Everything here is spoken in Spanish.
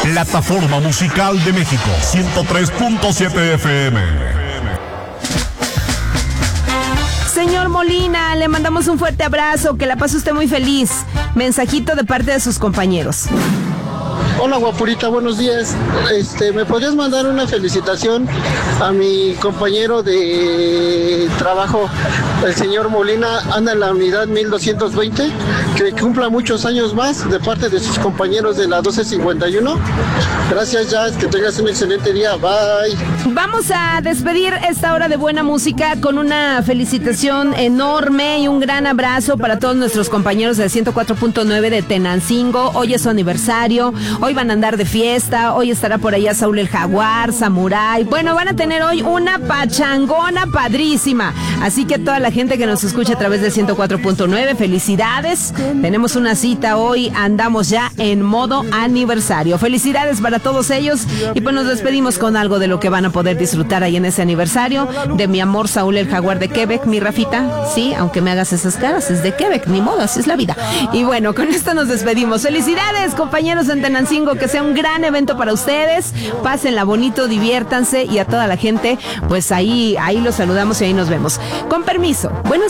plataforma musical de México, 103.7 FM. Señor Molina, le mandamos un fuerte abrazo, que la pase usted muy feliz. Mensajito de parte de sus compañeros. Hola guapurita, buenos días. ¿Me podrías mandar una felicitación a mi compañero de trabajo, el señor Molina, anda en la unidad 1220, que cumpla muchos años más de parte de sus compañeros de la 1251? Gracias, Jazz, que tengas un excelente día, bye. Vamos a despedir esta hora de buena música con una felicitación enorme y un gran abrazo para todos nuestros compañeros del 104.9 de Tenancingo. Hoy es su aniversario. Hoy van a andar de fiesta, hoy estará por allá Saúl el Jaguar, Samurai. Bueno, van a tener hoy una pachangona padrísima. Así que toda la gente que nos escucha a través del 104.9, felicidades. Tenemos una cita hoy, andamos ya en modo aniversario. Felicidades para todos ellos. Y pues nos despedimos con algo de lo que van a poder disfrutar ahí en ese aniversario. De mi amor Saúl el Jaguar de Quebec, mi Rafita. Sí, aunque me hagas esas caras, es de Quebec, ni modo, así es la vida. Y bueno, con esto nos despedimos. Felicidades, compañeros en Tenancingo. Que sea un gran evento para ustedes, pásenla bonito, diviértanse, y a toda la gente, pues ahí los saludamos y ahí nos vemos. Con permiso, buenos